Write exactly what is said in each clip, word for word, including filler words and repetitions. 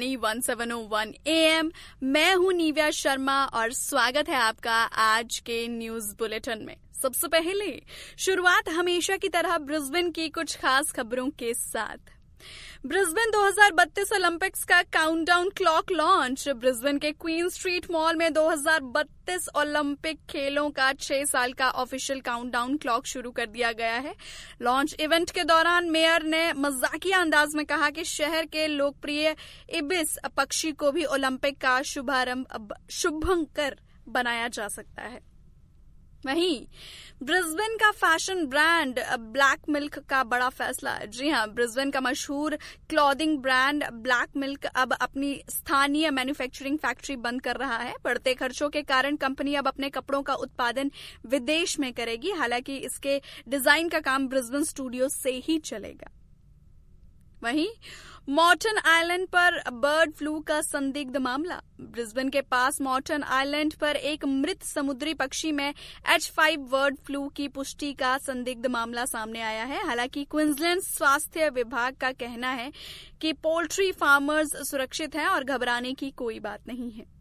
One seven O one A M. मैं हूं Nivea Sharma और स्वागत है आपका आज के न्यूज बुलेटिन में। सबसे पहले शुरुआत हमेशा की तरह ब्रिस्बेन की कुछ खास खबरों के साथ। ब्रिस्बेन दो हज़ार बत्तीस ओलंपिक्स का काउंटडाउन क्लॉक लॉन्च। ब्रिस्बेन के क्वीन स्ट्रीट मॉल में दो हज़ार बत्तीस ओलंपिक खेलों का छह साल का ऑफिशियल काउंटडाउन क्लॉक शुरू कर दिया गया है। लॉन्च इवेंट के दौरान मेयर ने मजाकिया अंदाज में कहा कि शहर के लोकप्रिय इबिस पक्षी को भी ओलंपिक का शुभारंभ शुभंकर बनाया जा सकता है। वहीं ब्रिस्बेन का फैशन ब्रांड ब्लैक मिल्क का बड़ा फैसला। जी हां, ब्रिस्बेन का मशहूर क्लॉथिंग ब्रांड ब्लैक मिल्क अब अपनी स्थानीय मैन्युफैक्चरिंग फैक्ट्री बंद कर रहा है। बढ़ते खर्चों के कारण कंपनी अब अपने कपड़ों का उत्पादन विदेश में करेगी। हालांकि इसके डिजाइन का काम ब्रिस्बेन स्टूडियो से ही चलेगा। वहीं मॉर्टन आइलैंड पर बर्ड फ्लू का संदिग्ध मामला। ब्रिस्बेन के पास मॉर्टन आइलैंड पर एक मृत समुद्री पक्षी में एच फाइव बर्ड फ्लू की पुष्टि का संदिग्ध मामला सामने आया है। हालांकि क्वींसलैंड स्वास्थ्य विभाग का कहना है कि पोल्ट्री फार्मर्स सुरक्षित हैं और घबराने की कोई बात नहीं है।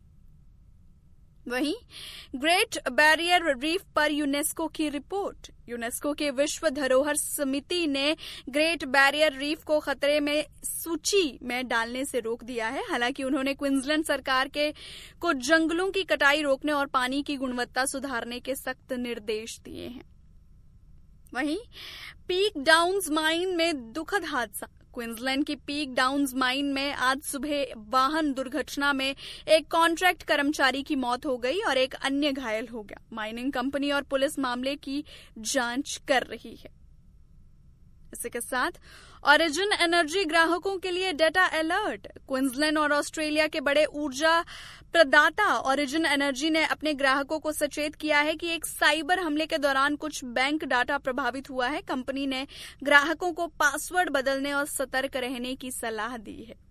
वहीं ग्रेट बैरियर रीफ पर यूनेस्को की रिपोर्ट। यूनेस्को के विश्व धरोहर समिति ने ग्रेट बैरियर रीफ को खतरे में सूची में डालने से रोक दिया है। हालांकि उन्होंने क्वींसलैंड सरकार के को जंगलों की कटाई रोकने और पानी की गुणवत्ता सुधारने के सख्त निर्देश दिए हैं। वहीं पीक डाउन्स माइन में दुखद हादसा। क्वींसलैंड की पीक डाउन्स माइन में आज सुबह वाहन दुर्घटना में एक कॉन्ट्रैक्ट कर्मचारी की मौत हो गई और एक अन्य घायल हो गया। माइनिंग कंपनी और पुलिस मामले की जांच कर रही है। इसी के साथ ओरिजिन एनर्जी ग्राहकों के लिए डेटा अलर्ट। क्वींसलैंड और ऑस्ट्रेलिया के बड़े ऊर्जा प्रदाता ओरिजिन एनर्जी ने अपने ग्राहकों को सचेत किया है कि एक साइबर हमले के दौरान कुछ बैंक डाटा प्रभावित हुआ है। कंपनी ने ग्राहकों को पासवर्ड बदलने और सतर्क रहने की सलाह दी है।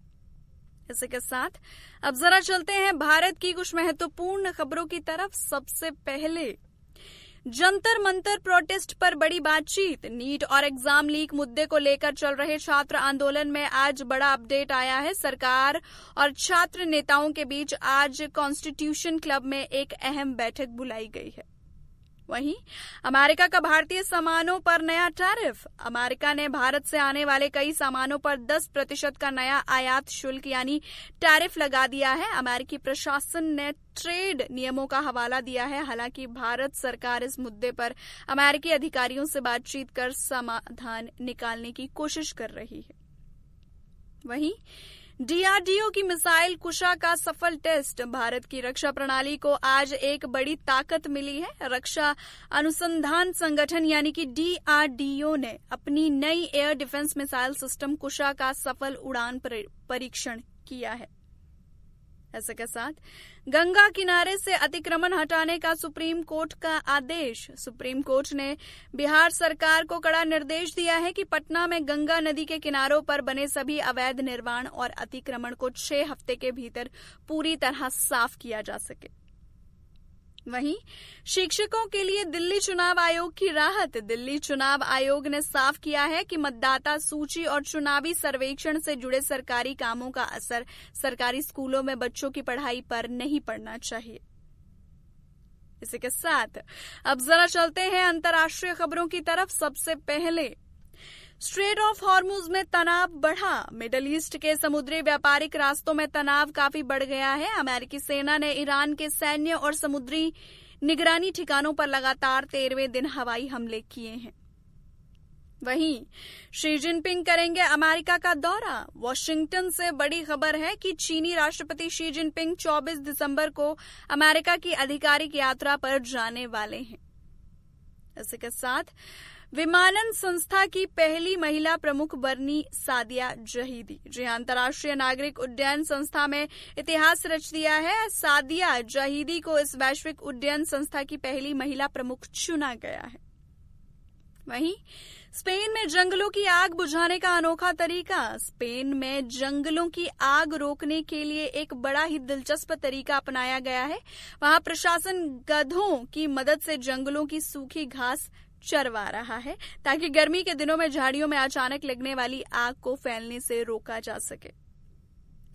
इसी के साथ अब जरा चलते हैं भारत की कुछ महत्वपूर्ण खबरों की तरफ। सबसे पहले जंतर मंतर प्रोटेस्ट पर बड़ी बातचीत। नीट और एग्जाम लीक मुद्दे को लेकर चल रहे छात्र आंदोलन में आज बड़ा अपडेट आया है। सरकार और छात्र नेताओं के बीच आज कॉन्स्टिट्यूशन क्लब में एक अहम बैठक बुलाई गई है। वहीं अमेरिका का भारतीय सामानों पर नया टैरिफ। अमेरिका ने भारत से आने वाले कई सामानों पर दस प्रतिशत का नया आयात शुल्क यानी टैरिफ लगा दिया है। अमेरिकी प्रशासन ने ट्रेड नियमों का हवाला दिया है। हालांकि भारत सरकार इस मुद्दे पर अमेरिकी अधिकारियों से बातचीत कर समाधान निकालने की कोशिश कर रही है। वहीं डी आर डी ओ की मिसाइल कुशा का सफल टेस्ट। भारत की रक्षा प्रणाली को आज एक बड़ी ताकत मिली है। रक्षा अनुसंधान संगठन यानी कि डी आर डी ओ ने अपनी नई एयर डिफेंस मिसाइल सिस्टम कुशा का सफल उड़ान परीक्षण किया है। ऐसे के साथ गंगा किनारे से अतिक्रमण हटाने का सुप्रीम कोर्ट का आदेश। सुप्रीम कोर्ट ने बिहार सरकार को कड़ा निर्देश दिया है कि पटना में गंगा नदी के किनारों पर बने सभी अवैध निर्माण और अतिक्रमण को छह हफ्ते के भीतर पूरी तरह साफ किया जा सके। वहीं शिक्षकों के लिए दिल्ली चुनाव आयोग की राहत। दिल्ली चुनाव आयोग ने साफ किया है कि मतदाता सूची और चुनावी सर्वेक्षण से जुड़े सरकारी कामों का असर सरकारी स्कूलों में बच्चों की पढ़ाई पर नहीं पड़ना चाहिए। इसी के साथ अब जरा चलते हैं अंतर्राष्ट्रीय खबरों की तरफ। सबसे पहले स्ट्रेट ऑफ हॉर्मुज में तनाव बढ़ा। मिडल ईस्ट के समुद्री व्यापारिक रास्तों में तनाव काफी बढ़ गया है। अमेरिकी सेना ने ईरान के सैन्य और समुद्री निगरानी ठिकानों पर लगातार तेरहवें दिन हवाई हमले किए हैं। वहीं शी जिनपिंग करेंगे अमेरिका का दौरा। वॉशिंगटन से बड़ी खबर है कि चीनी राष्ट्रपति शी जिनपिंग चौबीस दिसंबर को अमेरिका की आधिकारिक यात्रा पर जाने वाले हैं। इसी के साथ विमानन संस्था की पहली महिला प्रमुख बनी सादिया जहीदी। जी अंतर्राष्ट्रीय नागरिक उड्डयन संस्था में इतिहास रच दिया है। सादिया जहीदी को इस वैश्विक उड्डयन संस्था की पहली महिला प्रमुख चुना गया है। वहीं स्पेन में जंगलों की आग बुझाने का अनोखा तरीका। स्पेन में जंगलों की आग रोकने के लिए एक बड़ा ही दिलचस्प तरीका अपनाया गया है। वहां प्रशासन गधों की मदद से जंगलों की सूखी घास चरवा रहा है ताकि गर्मी के दिनों में झाड़ियों में अचानक लगने वाली आग को फैलने से रोका जा सके।